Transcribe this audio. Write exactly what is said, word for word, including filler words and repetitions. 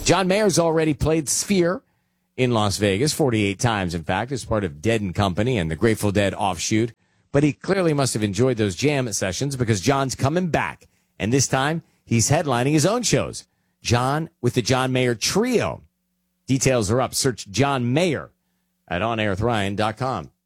John Mayer's already played Sphere in Las Vegas forty-eight times, in fact, as part of Dead and Company and the Grateful Dead offshoot. But he clearly must have enjoyed those jam sessions because John's coming back. And this time, he's headlining his own shows. John with the John Mayer Trio. Details are up. Search John Mayer at on air with ryan dot com.